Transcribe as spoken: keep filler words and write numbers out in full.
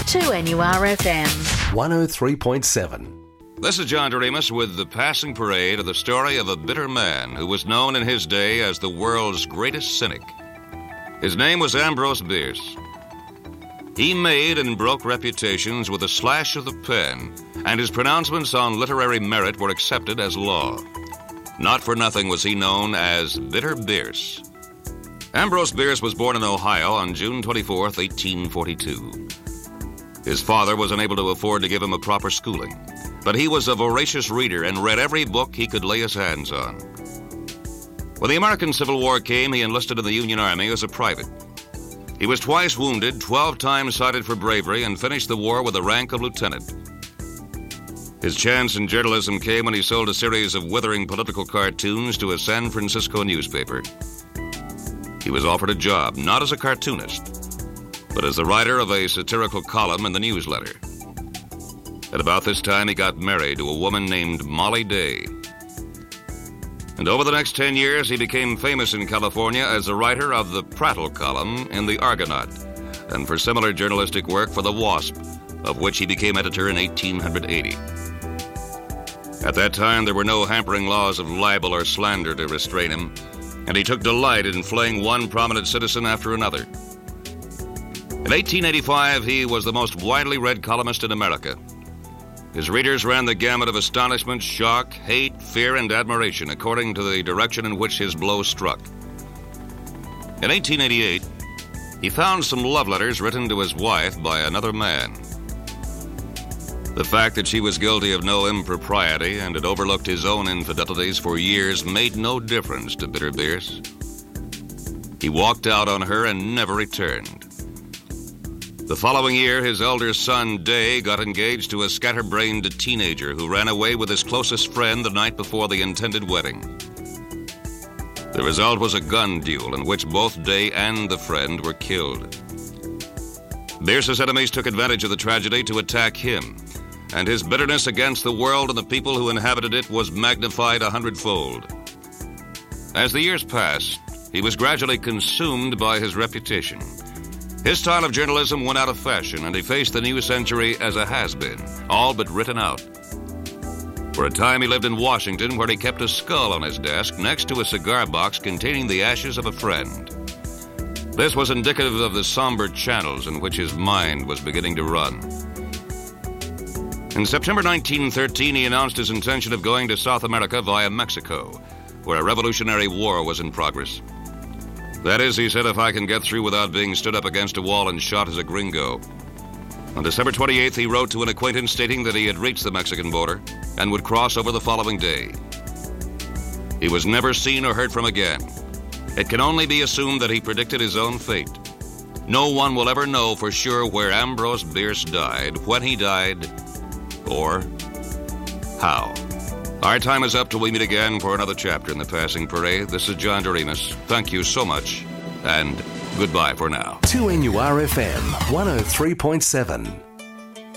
two N U R F M. one oh three point seven. This is John Doremus with the passing parade of the story of a bitter man who was known in his day as the world's greatest cynic. His name was Ambrose Bierce. He made and broke reputations with a slash of the pen, and his pronouncements on literary merit were accepted as law. Not for nothing was he known as Bitter Bierce. Ambrose Bierce was born in Ohio on June twenty-fourth, eighteen forty-two. His father was unable to afford to give him a proper schooling, but he was a voracious reader and read every book he could lay his hands on. When the American Civil War came, he enlisted in the Union Army as a private. He was twice wounded, twelve times cited for bravery, and finished the war with the rank of lieutenant. His chance in journalism came when he sold a series of withering political cartoons to a San Francisco newspaper. He was offered a job, not as a cartoonist, but as the writer of a satirical column in the newsletter. At about this time, he got married to a woman named Molly Day. And over the next ten years, he became famous in California as the writer of the Prattle column in the Argonaut, and for similar journalistic work for the Wasp, of which he became editor in eighteen eighty. At that time, there were no hampering laws of libel or slander to restrain him, and he took delight in flaying one prominent citizen after another. In eighteen eighty-five, he was the most widely read columnist in America. His readers ran the gamut of astonishment, shock, hate, fear, and admiration according to the direction in which his blow struck. In eighteen eighty-eight, he found some love letters written to his wife by another man. The fact that she was guilty of no impropriety and had overlooked his own infidelities for years made no difference to Bitter Bierce. He walked out on her and never returned. The following year, his elder son, Day, got engaged to a scatterbrained teenager who ran away with his closest friend the night before the intended wedding. The result was a gun duel in which both Day and the friend were killed. Bierce's enemies took advantage of the tragedy to attack him, and his bitterness against the world and the people who inhabited it was magnified a hundredfold. As the years passed, he was gradually consumed by his reputation. His style of journalism went out of fashion, and he faced the new century as a has-been, all but written out. For a time, he lived in Washington, where he kept a skull on his desk next to a cigar box containing the ashes of a friend. This was indicative of the somber channels in which his mind was beginning to run. In September nineteen thirteen, he announced his intention of going to South America via Mexico, where a revolutionary war was in progress. That is, he said, if I can get through without being stood up against a wall and shot as a gringo. On December twenty-eighth, he wrote to an acquaintance stating that he had reached the Mexican border and would cross over the following day. He was never seen or heard from again. It can only be assumed that he predicted his own fate. No one will ever know for sure where Ambrose Bierce died, when he died, or how. Our time is up till we meet again for another chapter in the Passing Parade. This is John Doremus. Thank you so much, and goodbye for now. two N U R F M, one oh three point seven.